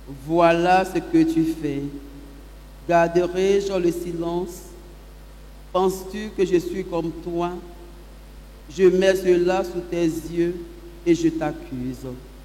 Voilà ce que tu fais. Garderai-je le silence? Penses-tu que je suis comme toi? Je mets cela sous tes yeux et je t'accuse.